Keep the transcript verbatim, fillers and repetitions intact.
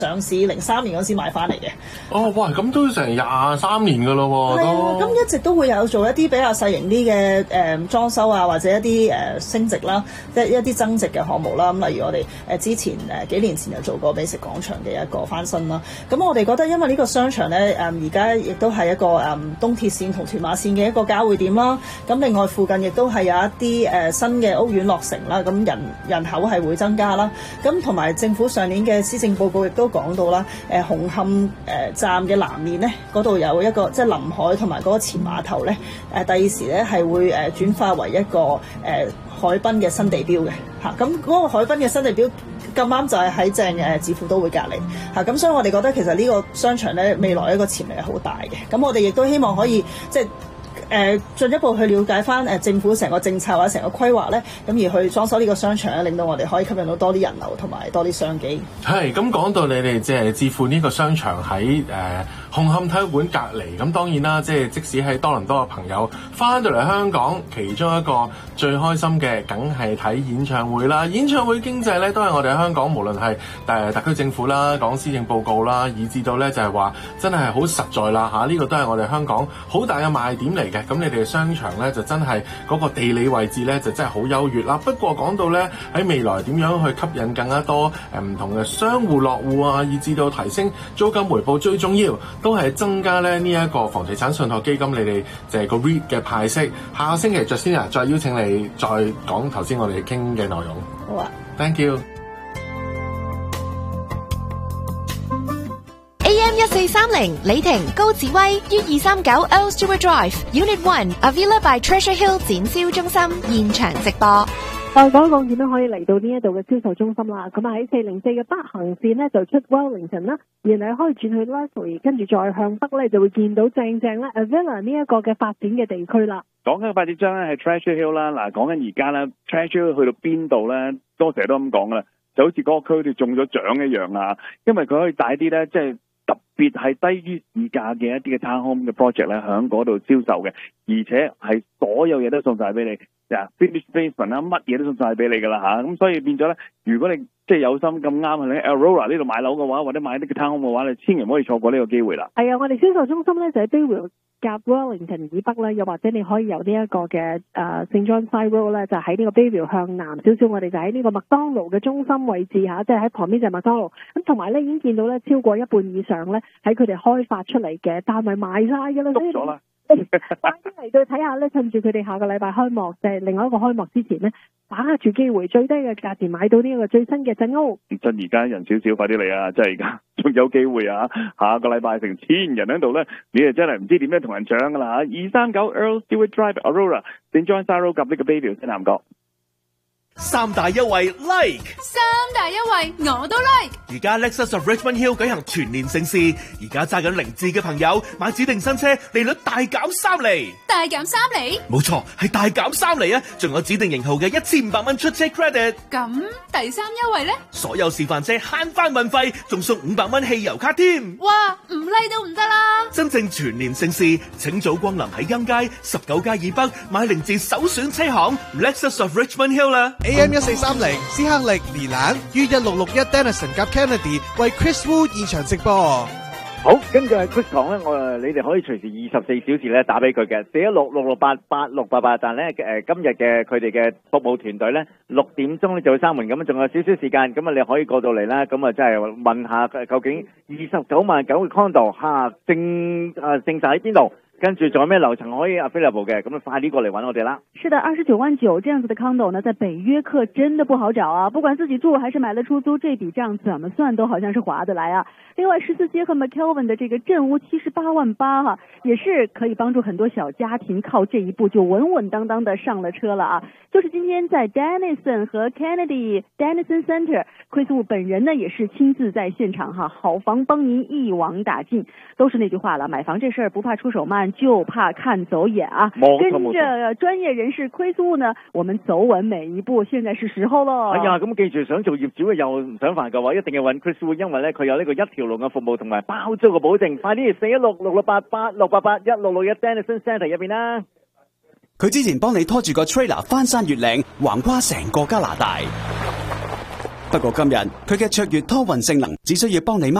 上市零三年嗰時買翻嚟嘅。 哦，哇！咁都成廿三年噶咯喎。 係啊，咁一直都會有做一啲比較細型啲嘅誒裝修啊，或者一啲誒、呃、升值啦，即係一啲增值嘅項目啦。咁例如我哋誒、呃、之前誒、呃、幾年前就做過美食廣場嘅一個翻新啦。咁我哋覺得因為呢個商場咧誒而家亦都係一個誒、呃、東鐵線同屯馬線嘅一個交匯點啦。咁另外附近亦都係有一啲誒、呃、新嘅屋苑落成啦，咁人人口係會增加啦。咁同埋政府上年嘅施政報告亦都講到啦，誒、呃、紅磡誒、呃、站嘅南面咧，嗰度有一個即係臨海同埋嗰個前碼頭咧，誒、呃、第二時咧係會誒、呃、轉化為一個誒、呃、海濱嘅新地標嘅嚇。咁、啊、嗰個海濱嘅新地標咁啱就係喺正誒置富都會隔離嚇。咁、啊、所以我哋覺得其實呢個商場咧未來一個潛力係好大嘅。咁我哋亦都希望可以即係。誒進一步去了解翻誒政府成個政策或者成個規劃咧，咁而去裝修呢個商場咧，令到我哋可以吸引到多啲人流同埋多啲商機。 係咁講到你哋即係置富呢個商場喺誒、呃、紅磡體育館隔離，咁當然啦，即係即使喺多倫多嘅朋友翻到嚟香港，其中一個最開心嘅，梗係睇演唱會啦。演唱會經濟咧，都係我哋香港無論係誒特區政府啦、講施政報告啦，以至到咧就係話真係好實在啦嚇。呢、啊這個都係我哋香港好大嘅賣點嚟嘅。咁你哋嘅商場咧就真係嗰個地理位置咧就真係好優越啦。不過講到咧喺未來點樣去吸引更加多誒唔同嘅商戶落戶啊，以至到提升租金回報，最重要都係增加咧呢一個房地產信託基金你哋就係個 R E I T 嘅派息。下個星期 Justina 再邀請你再講頭先我哋傾嘅內容。 好啊 ，Thank you。 A M 一四三零李婷高志威於二三九 Earl Stewart Drive Unit One Avila by Treasure Hill 展銷中心現場直播。 再講一講點樣可以嚟到呢一度嘅銷售中心啦。咁啊喺四零四嘅北行線呢，就出 Wellington 啦，然後可以轉去 Leslie， 跟住再向北咧就會見到正正咧 Avila 呢一個嘅發展嘅地區啦。 講緊嘅發展商咧係 Treasure Hill 啦，嗱講緊而家咧 Treasure Hill 去到邊度咧，多成日都咁講噶啦，就好似嗰個區度中咗獎一樣啊，因為佢可以帶啲咧即係。特別係低於市價嘅一啲嘅 town home 嘅 project 咧，喺嗰度銷售嘅，而且係所有嘢都送晒俾你，啊 finish basement 啦，乜嘢都送晒俾你噶啦嚇，咁所以變咗咧，如果你即係有心咁啱喺 Aurora 呢度買樓嘅話，或者買啲嘅 town home 嘅話，你千祈唔可以錯過呢個機會啦。係啊，我哋銷售中心咧就喺 Bayview 夾 Wellington 以北咧，又或者你可以由呢一個嘅誒 Saint John Side Road 咧，就喺呢個 Bayview 向南少少，我哋就喺呢個麥當勞嘅中心位置嚇，即係喺旁邊就係麥當勞。咁同埋咧已經見到咧超過一半以上咧喺佢哋開發出嚟嘅單位賣晒㗎啦， 篤咗啦。 快啲嚟到睇下咧，趁住佢哋下個禮拜開幕，就係另外一個開幕之前咧，把握住機會，最低嘅價錢買到呢一個最新嘅鎮屋。 趁而家人少少，快啲嚟啊！真係而家仲有機會啊！下個禮拜成千人喺度咧，你哋真係唔知點樣同人搶㗎啦嚇！二三九 Earl Stewart Drive Aurora Saint John Side Road 及呢個 Bayview 西南角。 三大優惠 like， 三大優惠我都 like。 而家 Lexus of Richmond Hill 舉行全年盛事，而家揸緊零字嘅朋友買指定新車，利率大減三厘， 大減三厘， 冇錯係大減三厘啊！仲有指定型號嘅一千五百蚊出車 credit。 咁第三優惠呢？ 所有示範車慳翻運費，仲送五百蚊汽油卡添。 哇，唔 like 都唔得啦！ 真正全年盛事，請早光臨喺欽街十九街以北買零字首選車行 Lexus of Richmond Hill 啦。 A M 一四三零斯克力連蘭於一六六一 Denison 及 Kennedy 為 Chris Wu 現場直播。 好，根據 Chris 講咧，我誒你哋可以隨時二十四小時咧打俾佢嘅，四一六六六八八六八八。但咧誒今日嘅佢哋嘅服務團隊咧六點鐘咧就會閂門，咁啊仲有少少時間，咁啊你可以過到嚟啦，咁啊真係問下究竟二十九萬九嘅 condo 嚇正誒正實喺邊度？跟住仲有咩樓層可以 available 嘅，咁啊快啲過嚟揾我哋啦。 是的，二十九萬九這樣子的 condo 呢，在北約克真的不好找啊！不管自己住還是買了出租，這筆賬怎麼算都好像是划得來啊。另外，十四街和 McKelvin 的這個鎮屋七十八萬八哈，也是可以幫助很多小家庭靠這一步就穩穩當當的上了車了啊！就是今天在 Denison 和 Kennedy Denison Center，Chris Wu 本人呢也是親自在現場哈，好房幫您一網打盡。都是那句話了，買房這事兒不怕出手慢，就怕看走眼啊！跟着專業人士Chris Wu呢，我們走穩每一步，現在是時候咯。 哎呀，咁記住想做業主嘅又唔想煩嘅話，一定要揾 Chris Wu，因為咧佢有呢個一條龍嘅服務同埋包租嘅保證。快啲四一六六六八八六八八一六六一 Denison Centre 入邊啦。 佢之前幫你拖住個 trailer 翻山越嶺，橫跨成個加拿大。 不過今日佢嘅卓越拖運性能，只需要幫你